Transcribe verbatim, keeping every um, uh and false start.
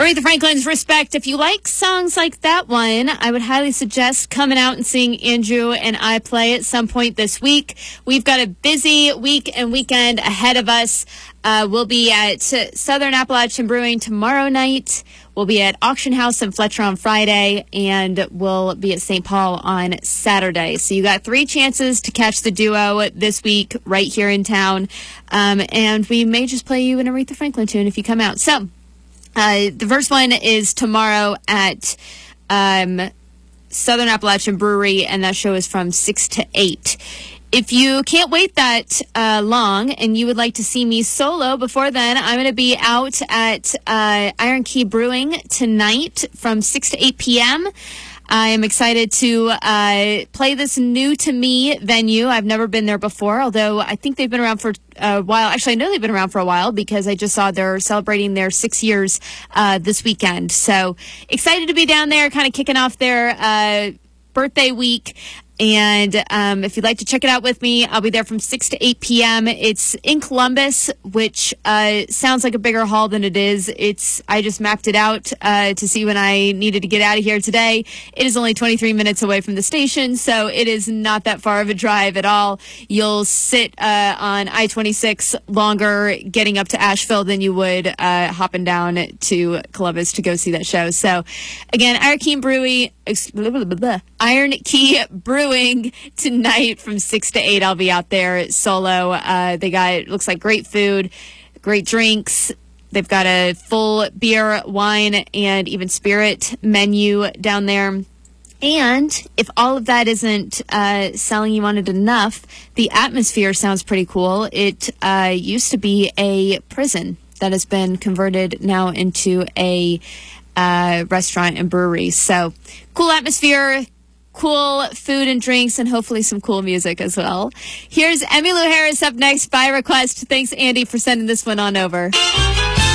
Aretha Franklin's Respect. If you like songs like that one, I would highly suggest coming out and seeing Andrew and I play at some point this week. We've got a busy week and weekend ahead of us. Uh, we'll be at Southern Appalachian Brewing tomorrow night. We'll be at Auction House in Fletcher on Friday, and we'll be at Saint Paul on Saturday. So you got three chances to catch the duo this week right here in town. Um, and we may just play you an Aretha Franklin tune if you come out. So uh, the first one is tomorrow at um, Southern Appalachian Brewery, and that show is from six to eight. If you can't wait that uh, long and you would like to see me solo before then, I'm going to be out at uh, Iron Key Brewing tonight from six to eight p.m. I am excited to uh, play this new-to-me venue. I've never been there before, although I think they've been around for a while. Actually, I know they've been around for a while because I just saw they're celebrating their six years uh, this weekend. So excited to be down there, kind of kicking off their uh, birthday week. And um, if you'd like to check it out with me, I'll be there from six to eight p.m. It's in Columbus, which uh, sounds like a bigger hall than it is. It's I just mapped it out uh, to see when I needed to get out of here today. It is only twenty-three minutes away from the station, so it is not that far of a drive at all. You'll sit uh, on I twenty-six longer getting up to Asheville than you would uh, hopping down to Columbus to go see that show. So, again, Iron Key Brewing, Iron Key Brewing. Tonight from six to eight. I'll be out there solo. Uh, they got, it looks like great food, great drinks. They've got a full beer, wine, and even spirit menu down there. And if all of that isn't uh, selling you on it enough, the atmosphere sounds pretty cool. It uh, used to be a prison that has been converted now into a uh, restaurant and brewery. So cool atmosphere, cool food and drinks, and hopefully some cool music as well. Here's Emmylou Harris up next by request. Thanks, Andy, for sending this one on over.